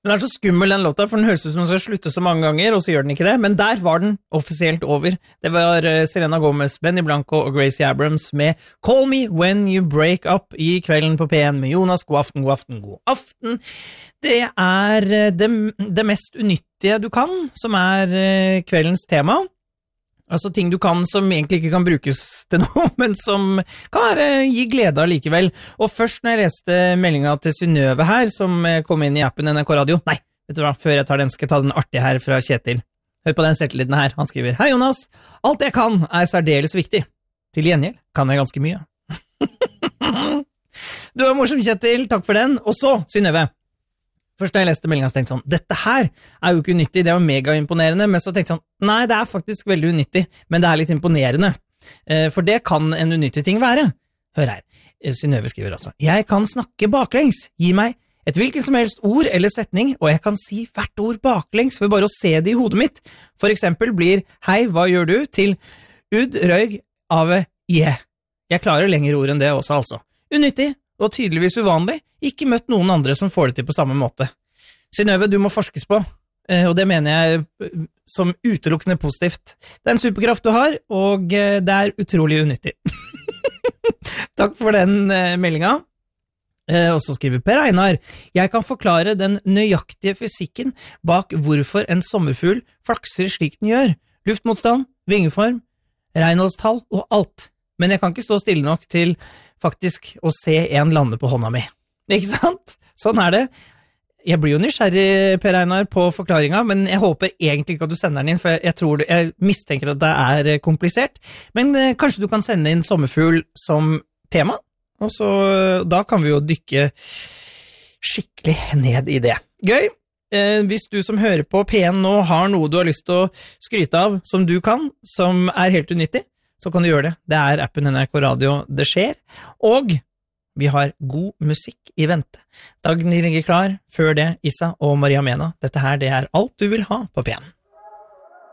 Den så skummel den låta, for den høres ut som den skal slutte så mange ganger, og så gjør den ikke det, men der var den offisielt over. Det var Selena Gomez, Benny Blanco og Gracie Abrams med Call Me When You Break Up i Kvelden på P1 med Jonas. God aften, god aften, god aften. Det det mest unyttige du kan, som kveldens tema. Altså ting du kan som egentlig ikke kan brukes til noe, men som kan gi glede av likevel. Og først når jeg leste meldingen til Synnøve her, som kom inn i appen NRK Radio, nei, vet du hva, før jeg tar den, skal jeg ta den artige her fra Kjetil. Hør på den selvtilliten her, han skriver: Hei Jonas, alt jeg kan særdeles viktig. Til gjengjeld kan jeg ganske mye. Du morsom, Kjetil, takk for den. Og så, Synnøve. Først da jeg leste meldingen, så tenkte jeg sånn, dette her jo ikke unyttig, det var mega imponerende, men så tenkte jeg sånn, nei, det faktisk veldig unyttig, men det litt imponerende. For det kan en unyttig ting være. Hør her, Synnøve skriver altså: Jeg kan snakke baklengs, gi meg et hvilket som helst ord eller setning, og jeg kan si hvert ord baklengs ved bare å se det i hodet mitt. For eksempel blir hei, hva gjør du? Til ud, røyg, ave, je. Jeg klarer lengre ord enn det også, altså. Unyttig, og tydeligvis uvanlig, ikke møtt noen andre som får det til på samme måte. Synnøve, du må forskes på, og det mener jeg som utelukkende positivt. Det en superkraft du har, og det utrolig unyttig. Takk for den meldingen. Og så skriver Per Einar: Jeg kan forklare den nøyaktige fysikken bak hvorfor en sommerfugl flakser slik den gjør. Luftmotstand, vingeform, Reinholdstall og alt. Men jeg kan ikke stå stille nok til faktisk å se en lande på hånda mi. Ikke sant? Sånn det. Jeg blir jo nysgjerrig, Per Einar, på forklaringen, men jeg håper egentlig ikke at du sender den inn, for jeg mistenker at det komplisert. Men kanskje du kan sende inn sommerfugl som tema, og så da kan vi jo dykke skikkelig ned i det. Gøy! Hvis du som hører på P1 nå har noe du har lyst til å skryte av som du kan, som helt unyttig, så kan du gjøre det. Det appen NRK Radio det skjer, og vi har god musikk i vente. Dagny ligger klar, før det Issa og Maria Mena. Dette her, det alt du vil ha på P1.